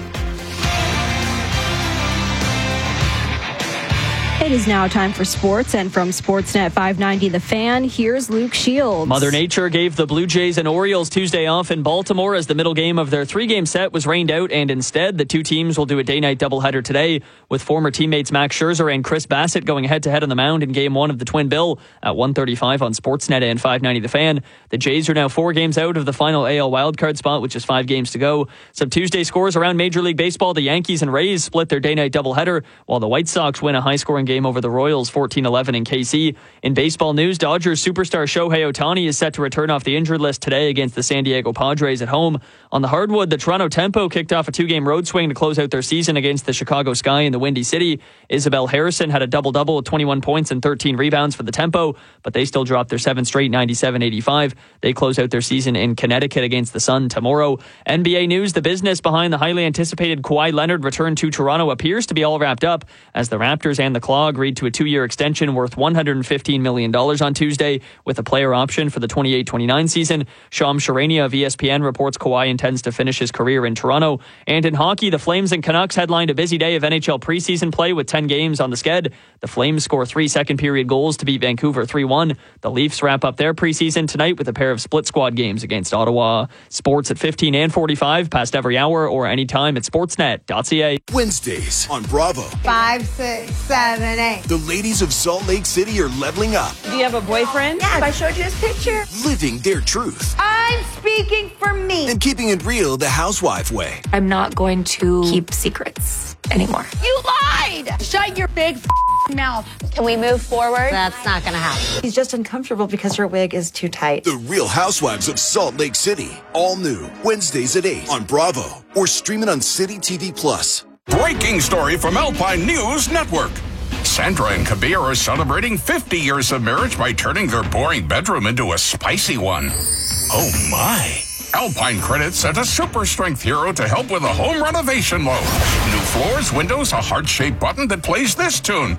Speaker 9: It is now time for sports, and from Sportsnet five ninety The Fan, here's Luke Shields.
Speaker 12: Mother Nature gave the Blue Jays and Orioles Tuesday off in Baltimore as the middle game of their three-game set was rained out, and instead the two teams will do a day-night doubleheader today with former teammates Max Scherzer and Chris Bassett going head-to-head on the mound in Game one of the Twin Bill at one thirty-five on Sportsnet and five ninety The Fan. The Jays are now four games out of the final A L wildcard spot, which is five games to go. Some Tuesday scores around Major League Baseball. The Yankees and Rays split their day-night doubleheader, while the White Sox win a high-scoring game over the Royals fourteen eleven in K C. In baseball news, Dodgers superstar Shohei Ohtani is set to return off the injured list today against the San Diego Padres at home. On the hardwood, the Toronto Tempo kicked off a two-game road swing to close out their season against the Chicago Sky in the Windy City. Isabel Harrison had a double-double with twenty-one points and thirteen rebounds for the Tempo, but they still dropped their seventh straight ninety-seven eighty-five. They close out their season in Connecticut against the Sun tomorrow. N B A news, the business behind the highly anticipated Kawhi Leonard return to Toronto appears to be all wrapped up as the Raptors and the Claw agreed to a two-year extension worth one hundred fifteen million dollars on Tuesday with a player option for the twenty-eight twenty-nine season. Sham Charania of E S P N reports Kawhi intends to finish his career in Toronto. And in hockey, the Flames and Canucks headlined a busy day of N H L preseason play with ten games on the sked. The Flames score three second-period goals to beat Vancouver three one. The Leafs wrap up their preseason tonight with a pair of split-squad games against Ottawa. Sports at fifteen and forty-five, past every hour or anytime at sportsnet dot c a.
Speaker 16: Wednesdays on Bravo.
Speaker 21: Five, six, seven, eight.
Speaker 16: The ladies of Salt Lake City are leveling up.
Speaker 21: Do you have a boyfriend? Yes, I showed you his picture.
Speaker 16: Living their truth.
Speaker 21: I'm speaking for me.
Speaker 16: And keeping it real the housewife way.
Speaker 22: I'm not going to keep secrets anymore.
Speaker 21: You lied! Shut your big f- mouth.
Speaker 22: Can we move forward?
Speaker 21: That's not gonna happen.
Speaker 22: He's just uncomfortable because her wig is too tight.
Speaker 16: The Real Housewives of Salt Lake City. All new. Wednesdays at eight on Bravo. Or streaming on City T V Plus.
Speaker 11: Breaking story from Alpine News Network. Sandra and Kabir are celebrating fifty years of marriage by turning their boring bedroom into a spicy one. Oh my. Alpine Credit sent a super strength hero to help with a home renovation loan. New floors, windows, a heart-shaped button that plays this tune.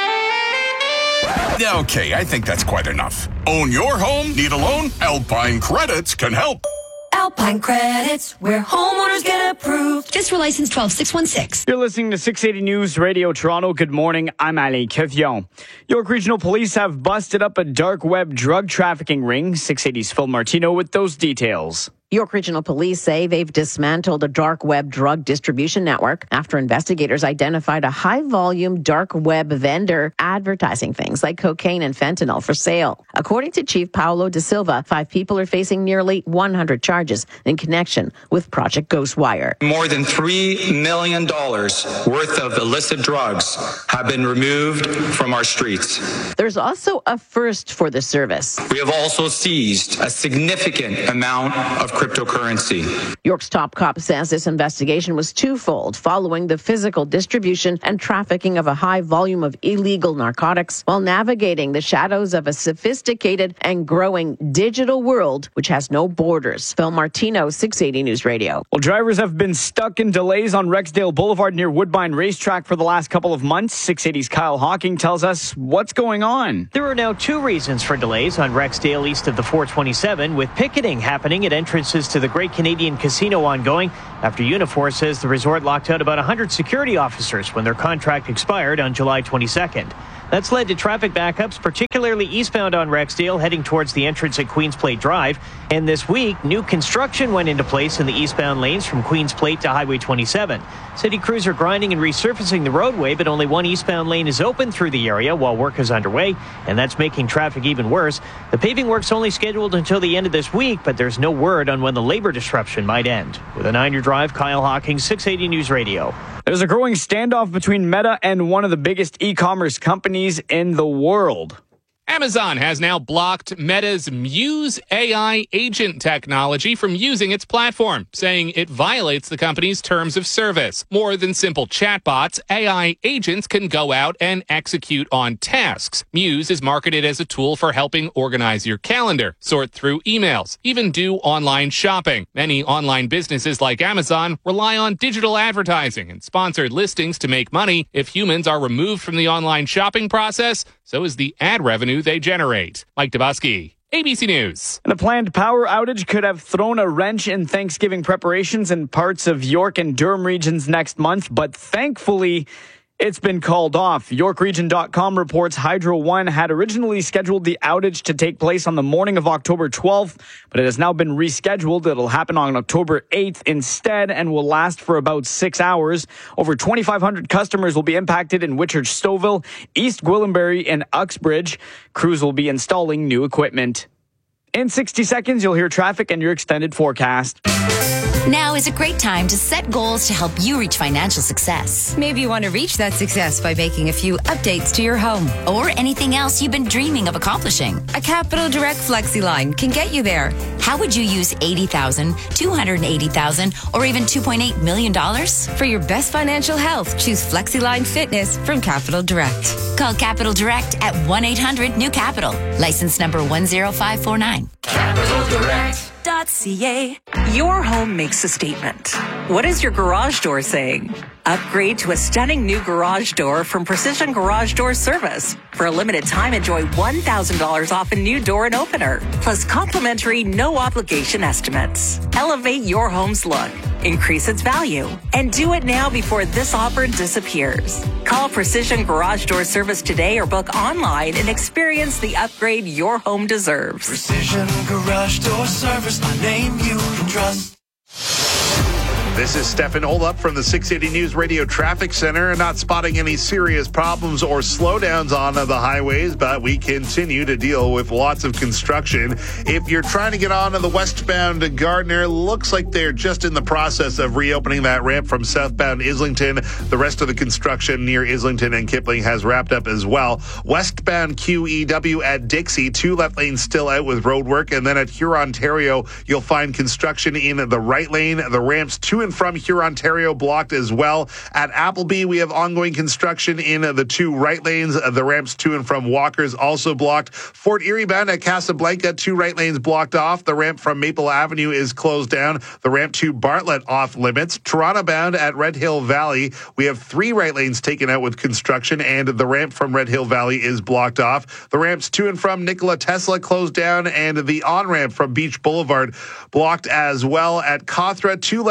Speaker 11: Okay, I think that's quite enough. Own your home? Need a loan? Alpine Credits can help.
Speaker 23: Alpine Credits, where homeowners get approved. Fiscal license twelve six one six.
Speaker 24: You're listening to six eighty News Radio Toronto. Good morning. I'm Ali Kevion. York Regional Police have busted up a dark web drug trafficking ring. six eighty's Phil Martino with those details.
Speaker 25: York Regional Police say they've dismantled a dark web drug distribution network after investigators identified a high-volume dark web vendor advertising things like cocaine and fentanyl for sale. According to Chief Paulo da Silva, five people are facing nearly one hundred charges in connection with Project Ghostwire.
Speaker 13: More than three million dollars worth of illicit drugs have been removed from our streets.
Speaker 25: There's also a first for the service.
Speaker 13: We have also seized a significant amount of cryptocurrency.
Speaker 25: York's top cop says this investigation was twofold, following the physical distribution and trafficking of a high volume of illegal narcotics while navigating the shadows of a sophisticated and growing digital world which has no borders. Phil Martino, six eighty News Radio.
Speaker 24: Well, drivers have been stuck in delays on Rexdale Boulevard near Woodbine Racetrack for the last couple of months. six eighty's Kyle Hawking tells us what's going on.
Speaker 14: There are now two reasons for delays on Rexdale east of the four twenty-seven, with picketing happening at entrances to the Great Canadian Casino ongoing after Unifor says the resort locked out about one hundred security officers when their contract expired on July twenty-second. That's led to traffic backups, particularly eastbound on Rexdale, heading towards the entrance at Queens Plate Drive. And this week, new construction went into place in the eastbound lanes from Queens Plate to Highway twenty-seven. City crews are grinding and resurfacing the roadway, but only one eastbound lane is open through the area while work is underway, and that's making traffic even worse. The paving work's only scheduled until the end of this week, but there's no word on when the labor disruption might end. With a nine-year drive, Kyle Hawking, six eighty News Radio.
Speaker 24: There's a growing standoff between Meta and one of the biggest e-commerce companies in the world.
Speaker 15: Amazon has now blocked Meta's Muse A I agent technology from using its platform, saying it violates the company's terms of service. More than simple chatbots, A I agents can go out and execute on tasks. Muse is marketed as a tool for helping organize your calendar, sort through emails, even do online shopping. Many online businesses like Amazon rely on digital advertising and sponsored listings to make money. If humans are removed from the online shopping process, so is the ad revenue they generate. Mike Dubusky, A B C News.
Speaker 24: And a planned power outage could have thrown a wrench in Thanksgiving preparations in parts of York and Durham regions next month, but thankfully, it's been called off. York Region dot com reports Hydro One had originally scheduled the outage to take place on the morning of October twelfth, but it has now been rescheduled. It'll happen on October eighth instead and will last for about six hours. Over twenty-five hundred customers will be impacted in Whitchurch, Stouffville, East Gwillimbury, and Uxbridge. Crews will be installing new equipment. In sixty seconds, you'll hear traffic and your extended forecast.
Speaker 23: Now is a great time to set goals to help you reach financial success.
Speaker 17: Maybe you want to reach that success by making a few updates to your home.
Speaker 23: Or anything else you've been dreaming of accomplishing.
Speaker 17: A Capital Direct FlexiLine can get you there.
Speaker 23: How would you use eighty thousand dollars, two hundred eighty thousand dollars, or even two point eight million dollars?
Speaker 17: For your best financial health, choose FlexiLine Fitness from Capital Direct.
Speaker 23: Call Capital Direct at one eight hundred new capital. License number one zero five four nine.
Speaker 18: Capital Direct. .ca. Your home makes a statement. What is your garage door saying? Upgrade to a stunning new garage door from Precision Garage Door Service. For a limited time, enjoy one thousand dollars off a new door and opener, plus complimentary no-obligation estimates. Elevate your home's look, increase its value, and do it now before this offer disappears. Call Precision Garage Door Service today or book online and experience the upgrade your home deserves.
Speaker 19: Precision Garage Door Service, a name you can trust.
Speaker 5: This is Stefan Oldup from the six eighty News Radio Traffic Center. Not spotting any serious problems or slowdowns on the highways, but we continue to deal with lots of construction. If you're trying to get on to the westbound Gardner, looks like they're just in the process of reopening that ramp from southbound Islington. The rest of the construction near Islington and Kipling has wrapped up as well. Westbound Q E W at Dixie, two left lanes still out with road work. And then at Hurontario, you'll find construction in the right lane. The ramps to and from Hurontario blocked as well. At Appleby, we have ongoing construction in the two right lanes. The ramps to and from Walkers also blocked. Fort Erie bound at Casablanca, two right lanes blocked off. The ramp from Maple Avenue is closed down. The ramp to Bartlett off limits. Toronto bound at Red Hill Valley, we have three right lanes taken out with construction, and the ramp from Red Hill Valley is blocked off. The ramps to and from Nikola Tesla closed down, and the on-ramp from Beach Boulevard blocked as well. At Cawthra, two left lanes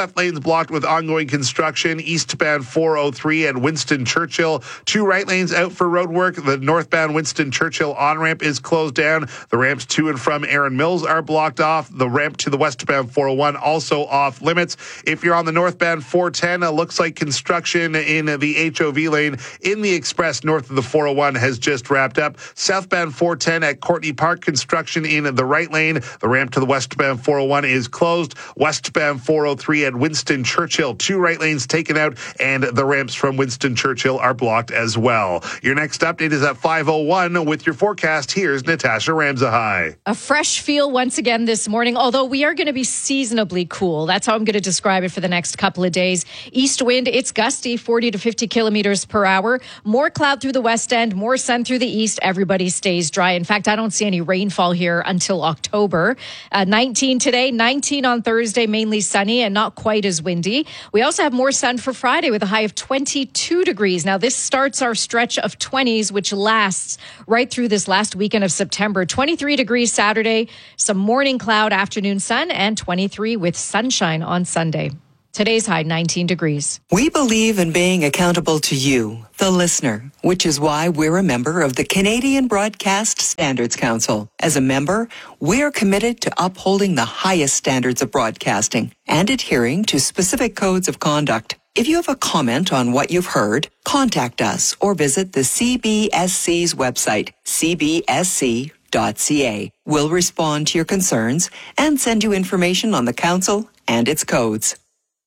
Speaker 5: blocked with ongoing construction. Eastbound four oh three at Winston Churchill. Two right lanes out for road work. The northbound Winston Churchill on-ramp is closed down. The ramps to and from Erin Mills are blocked off. The ramp to the westbound four oh one also off limits. If you're on the northbound four ten, it looks like construction in the H O V lane in the express north of the four oh one has just wrapped up. Southbound four ten at Courtney Park, construction in the right lane. The ramp to the westbound four oh one is closed. Westbound four oh three at Winston Churchill, two right lanes taken out, and the ramps from Winston Churchill are blocked as well. Your next update is at five oh one with your forecast. Here's Natasha Ramzahai.
Speaker 6: A fresh feel once again this morning, although we are going to be seasonably cool. That's how I'm going to describe it for the next couple of days. East wind, it's gusty, forty to fifty kilometers per hour. More cloud through the west end, more sun through the east. Everybody stays dry. In fact, I don't see any rainfall here until October. Uh, nineteen today, nineteen on Thursday, mainly sunny and not quite as windy. We also have more sun for Friday with a high of twenty-two degrees. Now, this starts our stretch of twenties, which lasts right through this last weekend of September. twenty-three degrees Saturday, some morning cloud, afternoon sun, and twenty-three with sunshine on Sunday. Today's high, nineteen degrees.
Speaker 1: We believe in being accountable to you, the listener, which is why we're a member of the Canadian Broadcast Standards Council. As a member, we're committed to upholding the highest standards of broadcasting and adhering to specific codes of conduct. If you have a comment on what you've heard, contact us or visit the C B S C's website, c b s c dot c a. We'll respond to your concerns and send you information on the council and its codes.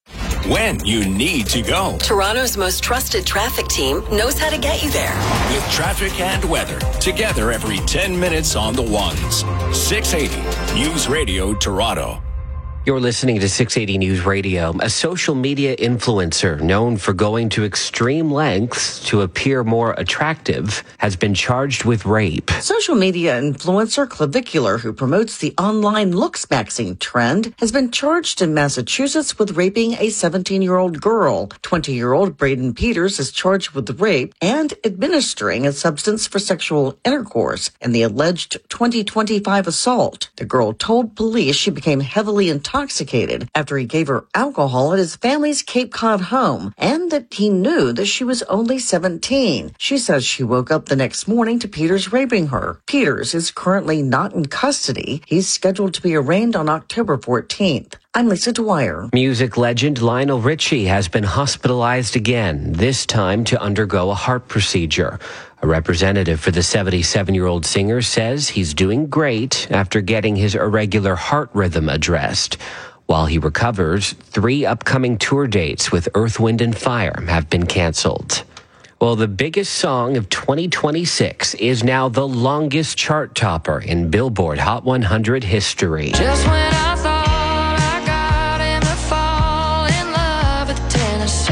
Speaker 3: When you need to go.
Speaker 2: Toronto's most trusted traffic team knows how to get you there.
Speaker 3: With traffic and weather, together every ten minutes on the ones. six eighty News Radio Toronto.
Speaker 4: You're listening to six eighty News Radio. A social media influencer known for going to extreme lengths to appear more attractive has been charged with rape.
Speaker 10: Social media influencer Clavicular, who promotes the online looks vaccine trend, has been charged in Massachusetts with raping a seventeen-year-old girl. twenty-year-old Braden Peters is charged with rape and administering a substance for sexual intercourse in the alleged twenty twenty-five assault. The girl told police she became heavily intoxicated intoxicated after he gave her alcohol at his family's Cape Cod home and that he knew that she was only seventeen. She says she woke up the next morning to Peters raping her. Peters is currently not in custody. He's scheduled to be arraigned on October fourteenth. I'm Lisa Dwyer.
Speaker 4: Music legend Lionel Richie has been hospitalized again, this time to undergo a heart procedure. A representative for the seventy-seven-year-old singer says he's doing great after getting his irregular heart rhythm addressed. While he recovers, three upcoming tour dates with Earth, Wind and Fire have been canceled. Well, the biggest song of twenty twenty-six is now the longest chart topper in Billboard Hot one hundred history.
Speaker 20: Just when I thought I got in the fall in love with Tennessee.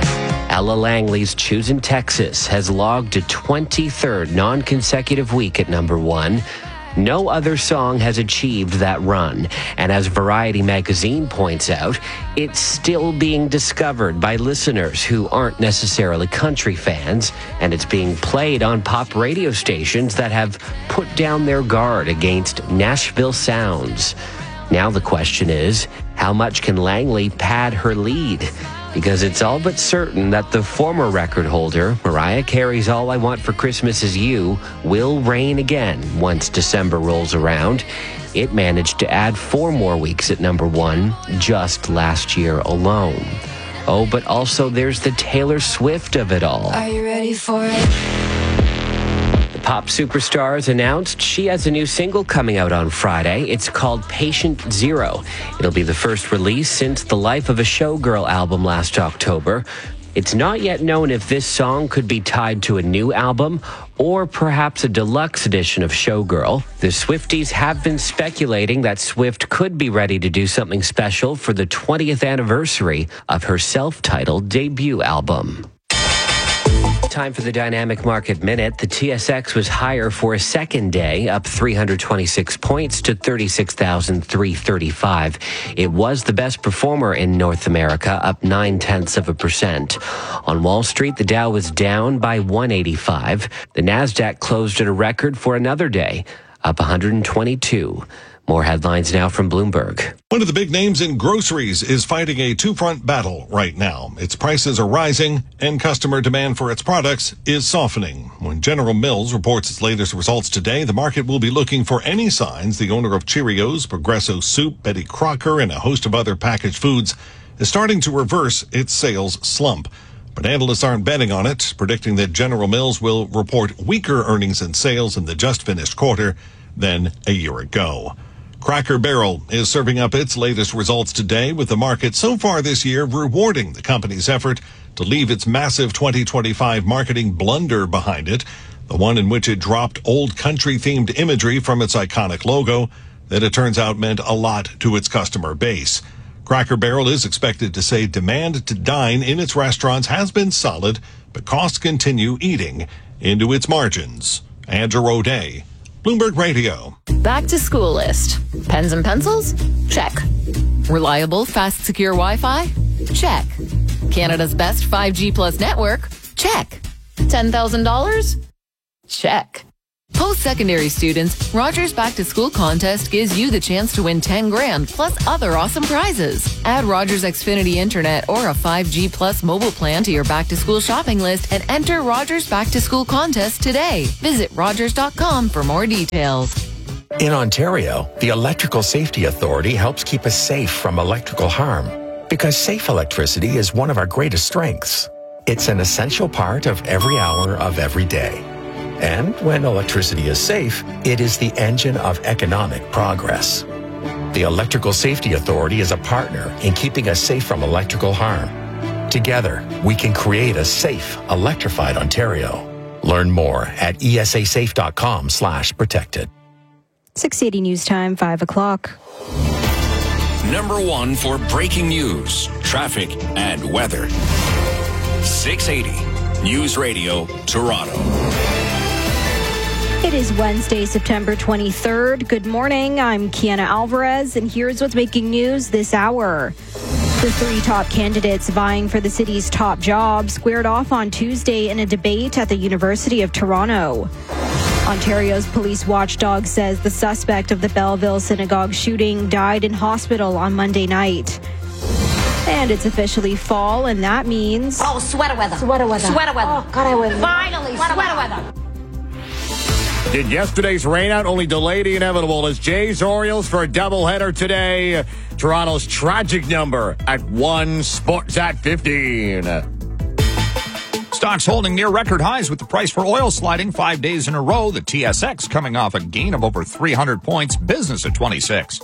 Speaker 4: Ella Langley's Choosing Texas has logged a twenty-third non-consecutive week at number one. No other song has achieved that run, and as Variety magazine points out, it's still being discovered by listeners who aren't necessarily country fans, and it's being played on pop radio stations that have put down their guard against Nashville sounds. Now the question is, how much can Langley pad her lead? Because it's all but certain that the former record holder, Mariah Carey's All I Want for Christmas Is You, will reign again once December rolls around. It managed to add four more weeks at number one just last year alone. Oh, but also there's the Taylor Swift of it all.
Speaker 20: Are you ready for it?
Speaker 4: Pop superstar has announced she has a new single coming out on Friday. It's called Patient Zero. It'll be the first release since the Life of a Showgirl album last October. It's not yet known if this song could be tied to a new album or perhaps a deluxe edition of Showgirl. The Swifties have been speculating that Swift could be ready to do something special for the twentieth anniversary of her self-titled debut album. Time for the Dynamic Market Minute. The T S X was higher for a second day, up three hundred twenty-six points to thirty-six thousand three hundred thirty-five. It was the best performer in North America, up nine-tenths of a percent. On Wall Street, the Dow was down by one eighty-five. The Nasdaq closed at a record for another day, up one hundred twenty-two. More headlines now from Bloomberg.
Speaker 7: One of the big names in groceries is fighting a two-front battle right now. Its prices are rising, and customer demand for its products is softening. When General Mills reports its latest results today, the market will be looking for any signs the owner of Cheerios, Progresso Soup, Betty Crocker, and a host of other packaged foods is starting to reverse its sales slump. But analysts aren't betting on it, predicting that General Mills will report weaker earnings and sales in the just-finished quarter than a year ago. Cracker Barrel is serving up its latest results today, with the market so far this year rewarding the company's effort to leave its massive twenty twenty-five marketing blunder behind it, the one in which it dropped old country-themed imagery from its iconic logo that it turns out meant a lot to its customer base. Cracker Barrel is expected to say demand to dine in its restaurants has been solid, but costs continue eating into its margins. Andrew O'Day, Bloomberg Radio.
Speaker 8: Back to school list. Pens and pencils? Check. Reliable, fast, secure Wi-Fi? Check. Canada's best five G plus network? Check. ten thousand dollars? Check. Post-secondary students, Rogers Back to School contest gives you the chance to win ten grand plus other awesome prizes. Add Rogers Xfinity Internet or a five G plus mobile plan to your back to school shopping list and enter Rogers Back to School contest today. Visit rogers dot com for more details.
Speaker 9: In Ontario, the Electrical Safety Authority helps keep us safe from electrical harm because safe electricity is one of our greatest strengths. It's an essential part of every hour of every day. And when electricity is safe, it is the engine of economic progress. The Electrical Safety Authority is a partner in keeping us safe from electrical harm. Together, we can create a safe, electrified Ontario. Learn more at E S A safe dot com slash protected.
Speaker 12: six eighty News Time, five o'clock.
Speaker 3: Number one for breaking news, traffic, and weather. six eighty News Radio, Toronto.
Speaker 12: It is Wednesday, September twenty-third. Good morning. I'm Kiana Alvarez, and here's what's making news this hour. The three top candidates vying for the city's top job squared off on Tuesday in a debate at the University of Toronto. Ontario's police watchdog says the suspect of the Belleville synagogue shooting died in hospital on Monday night. And it's officially fall, and that means...
Speaker 21: Oh, sweater weather.
Speaker 12: Sweater weather.
Speaker 21: Sweater weather.
Speaker 12: Oh, God, I was...
Speaker 21: Finally, sweater, sweater weather. weather.
Speaker 26: Did yesterday's rainout only delay the inevitable as Jays Orioles for a doubleheader today. Toronto's tragic number at one, Sports at fifteen.
Speaker 27: Stocks holding near record highs with the price for oil sliding five days in a row. The T S X coming off a gain of over three hundred points. Business at twenty-six.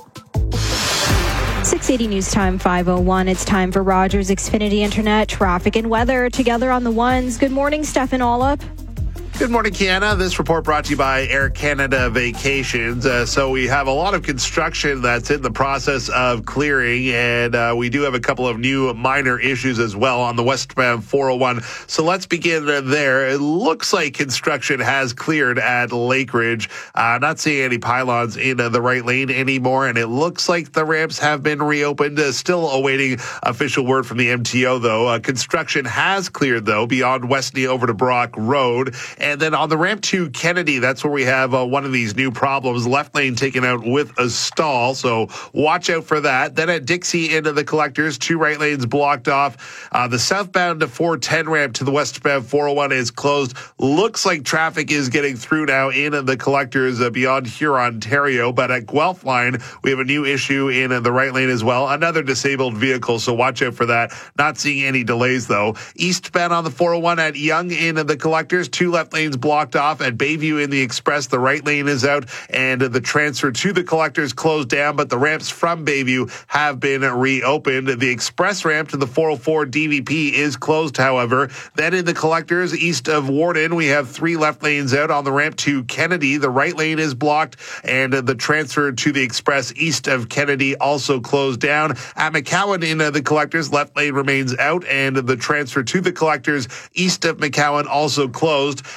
Speaker 12: six eighty News Time, five oh one. It's time for Rogers Xfinity Internet, traffic and weather together on the ones. Good morning, Stefan Ollup.
Speaker 5: Good morning, Kiana. This report brought to you by Air Canada Vacations. Uh, so we have a lot of construction that's in the process of clearing, and uh, we do have a couple of new minor issues as well on the westbound four oh one. So let's begin there. It looks like construction has cleared at Lakeridge. Uh, not seeing any pylons in uh, the right lane anymore, and it looks like the ramps have been reopened. Uh, still awaiting official word from the M T O, though. Uh, construction has cleared, though, beyond Westney over to Brock Road. And then on the ramp to Kennedy, that's where we have uh, one of these new problems. Left lane taken out with a stall, so watch out for that. Then at Dixie into the collectors, two right lanes blocked off. Uh, the southbound to four ten ramp to the westbound four oh one is closed. Looks like traffic is getting through now in the collectors uh, beyond Huron, Ontario. But at Guelph line, we have a new issue in uh, the right lane as well. Another disabled vehicle, so watch out for that. Not seeing any delays, though. Eastbound on the four oh one at Yonge in uh, the collectors, two left lanes blocked off. At Bayview in the Express, the right lane is out, and the transfer to the collectors closed down, but the ramps from Bayview have been reopened. The Express ramp to the four oh four D V P is closed, however. Then in the collectors east of Warden, we have three left lanes out. On the ramp to Kennedy, the right lane is blocked, and the transfer to the Express east of Kennedy also closed down. At McCowan in the collectors, left lane remains out, and the transfer to the collectors east of McCowan also closed.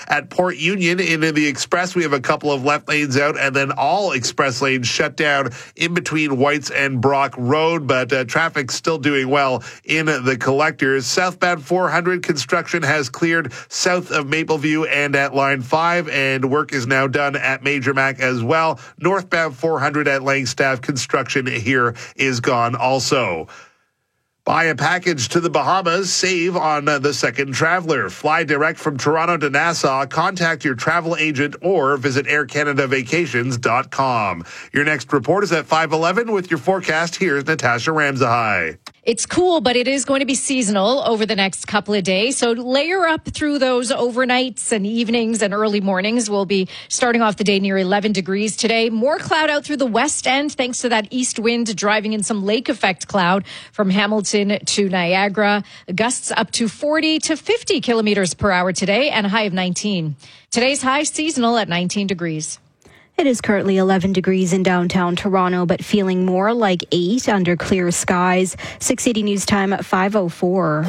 Speaker 5: At Port Union, into the express, we have a couple of left lanes out, and then all express lanes shut down in between Whites and Brock Road, but uh, traffic's still doing well in the collectors. Southbound four hundred construction has cleared south of Mapleview and at Line five, and work is now done at Major Mac as well. Northbound four hundred at Langstaff, construction here is gone also. Buy a package to the Bahamas, save on uh, the Second Traveler. Fly direct from Toronto to Nassau. Contact your travel agent or visit air canada vacations dot com. Your next report is at five eleven with your forecast. Here's Natasha Ramzahai.
Speaker 6: It's cool, but it is going to be seasonal over the next couple of days. So layer up through those overnights and evenings and early mornings. We'll be starting off the day near eleven degrees today. More cloud out through the west end thanks to that east wind driving in some lake effect cloud from Hamilton to Niagara. Gusts up to forty to fifty kilometers per hour today and a high of nineteen. Today's high seasonal at nineteen degrees.
Speaker 12: It is currently eleven degrees in downtown Toronto, but feeling more like eight under clear skies. six eighty News Time at five oh four.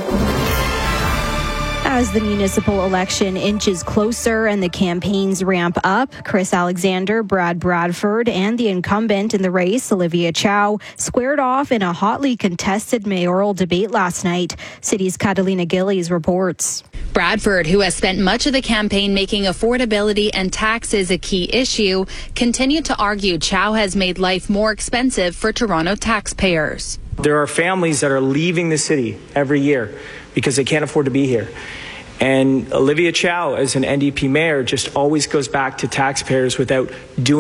Speaker 12: As the municipal election inches closer and the campaigns ramp up, Chris Alexander, Brad Bradford, and the incumbent in the race, Olivia Chow, squared off in a hotly contested mayoral debate last night. City's Catalina Gillies reports.
Speaker 11: Bradford, who has spent much of the campaign making affordability and taxes a key issue, continued to argue Chow has made life more expensive for Toronto taxpayers.
Speaker 13: There are families that are leaving the city every year because they can't afford to be here. And Olivia Chow, as an N D P mayor, just always goes back to taxpayers without doing